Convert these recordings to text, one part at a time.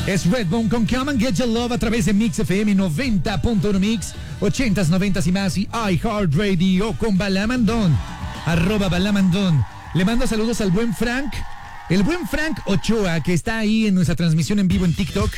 Es Redbone con Come and Get Your Love a través de Mix FM 90.1 Mix, 80s, 90s y más, y iHeartRadio con Balamandón, @Balamandón. Le mando saludos al buen Frank, el buen Frank Ochoa, que está ahí en nuestra transmisión en vivo en TikTok.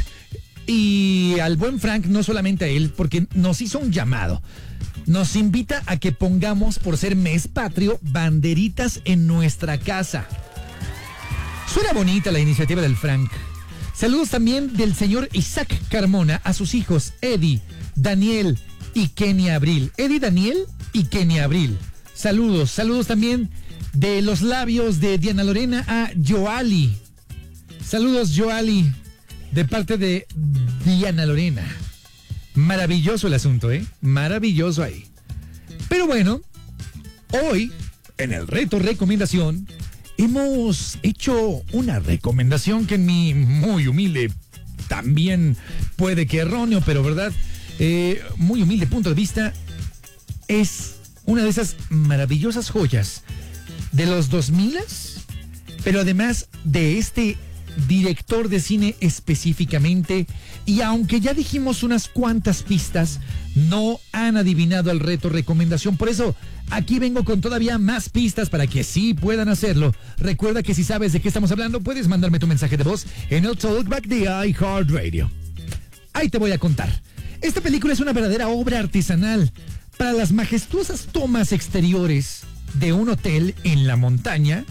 Y al buen Frank, no solamente a él, porque nos hizo un llamado. Nos invita a que pongamos, por ser mes patrio, banderitas en nuestra casa. Suena bonita la iniciativa del Frank. Saludos también del señor Isaac Carmona a sus hijos Eddie, Daniel y Kenia Abril. Eddie, Daniel y Kenia Abril. Saludos también de los labios de Diana Lorena a Joali. Saludos, Joali, de parte de Diana Lorena. Maravilloso el asunto, maravilloso ahí. Pero bueno, hoy, en el reto recomendación, hemos hecho una recomendación que en mi muy humilde, también puede que erróneo, pero verdad, muy humilde punto de vista, es una de esas maravillosas joyas de los 2000s, pero además de este director de cine específicamente. Y aunque ya dijimos unas cuantas pistas, no han adivinado el reto recomendación. Por eso aquí vengo con todavía más pistas para que sí puedan hacerlo. Recuerda que si sabes de qué estamos hablando, puedes mandarme tu mensaje de voz en el Talkback de iHeartRadio. Ahí te voy a contar. Esta película es una verdadera obra artesanal para las majestuosas tomas exteriores de un hotel en la montaña.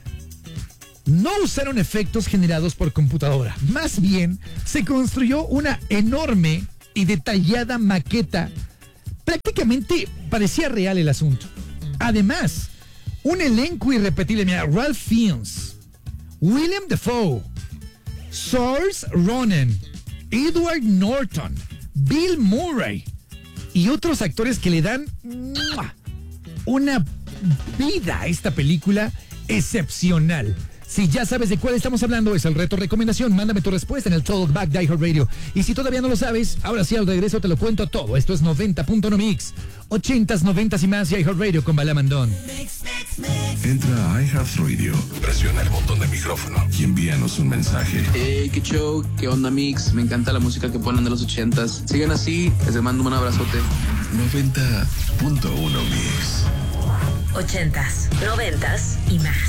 No usaron efectos generados por computadora. Más bien, se construyó una enorme y detallada maqueta. Prácticamente parecía real el asunto. Además, un elenco irrepetible. Mira, Ralph Fiennes, William Dafoe, Saoirse Ronan, Edward Norton, Bill Murray y otros actores que le dan una vida a esta película excepcional. Si ya sabes de cuál estamos hablando, es el reto recomendación. Mándame tu respuesta en el Talkback de iHeartRadio. Y si todavía no lo sabes, ahora sí al regreso te lo cuento todo. Esto es 90.1 Mix, 80s, 90s y más, y iHeartRadio con Balamandón. Entra a iHeartRadio, presiona el botón de micrófono y envíanos un mensaje. Hey, qué show, qué onda Mix, me encanta la música que ponen de los 80s. Sigan así, les mando un abrazote. 90.1 Mix. 80s, 90s y más.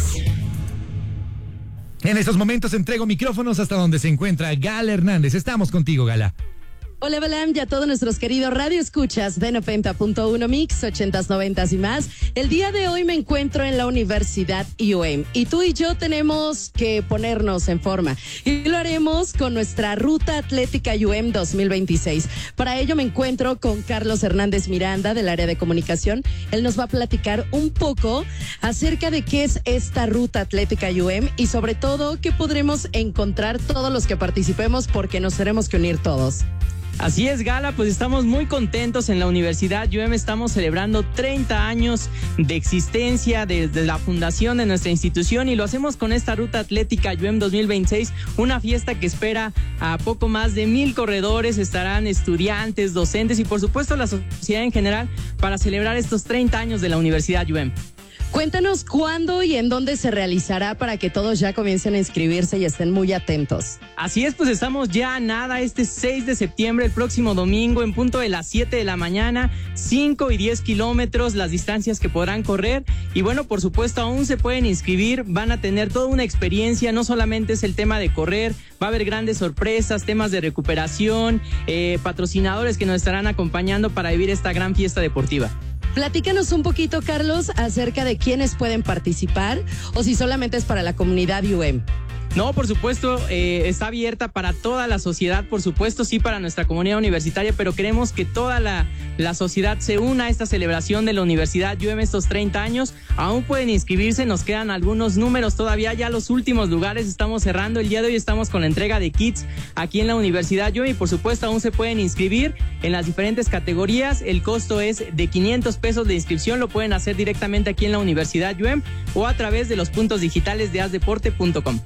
En estos momentos entrego micrófonos hasta donde se encuentra Gala Hernández. Estamos contigo, Gala. Hola, Balam, y a todos nuestros queridos radioescuchas de 90.1 Mix, 80s, 90s y más. El día de hoy me encuentro en la Universidad UM y tú y yo tenemos que ponernos en forma y lo haremos con nuestra Ruta Atlética UM 2026. Para ello me encuentro con Carlos Hernández Miranda del área de comunicación. Él nos va a platicar un poco acerca de qué es esta Ruta Atlética UM y sobre todo qué podremos encontrar todos los que participemos, porque nos tenemos que unir todos. Así es, Gala, pues estamos muy contentos en la Universidad UM. Estamos celebrando 30 años de existencia desde la fundación de nuestra institución y lo hacemos con esta Ruta Atlética UM 2026, una fiesta que espera a poco más de 1,000 corredores. Estarán estudiantes, docentes y por supuesto la sociedad en general para celebrar estos 30 años de la Universidad UM. Cuéntanos cuándo y en dónde se realizará para que todos ya comiencen a inscribirse y estén muy atentos. Así es, pues estamos ya a nada, este 6 de septiembre, el próximo domingo, en punto de las 7 de la mañana, 5 y 10 kilómetros, las distancias que podrán correr. Y bueno, por supuesto, aún se pueden inscribir, van a tener toda una experiencia, no solamente es el tema de correr, va a haber grandes sorpresas, temas de recuperación, patrocinadores que nos estarán acompañando para vivir esta gran fiesta deportiva. Platícanos un poquito, Carlos, acerca de quiénes pueden participar o si solamente es para la comunidad UM. No, por supuesto, está abierta para toda la sociedad, por supuesto, sí para nuestra comunidad universitaria, pero queremos que toda la sociedad se una a esta celebración de la Universidad UM estos 30 años. Aún pueden inscribirse, nos quedan algunos números todavía, ya los últimos lugares estamos cerrando. El día de hoy estamos con la entrega de kits aquí en la Universidad UM y por supuesto aún se pueden inscribir en las diferentes categorías. El costo es de 500 pesos de inscripción, lo pueden hacer directamente aquí en la Universidad UM o a través de los puntos digitales de asdeporte.com.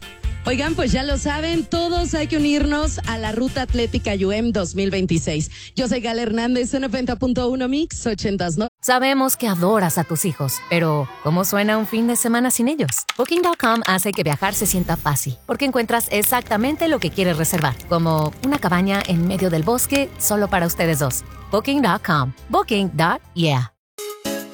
Oigan, pues ya lo saben, todos hay que unirnos a la Ruta Atlética UM 2026. Yo soy Gala Hernández, 90.1 Mix, 80s, ¿no? Sabemos que adoras a tus hijos, pero ¿cómo suena un fin de semana sin ellos? Booking.com hace que viajar se sienta fácil, porque encuentras exactamente lo que quieres reservar, como una cabaña en medio del bosque solo para ustedes dos. Booking.com. Booking.yeah.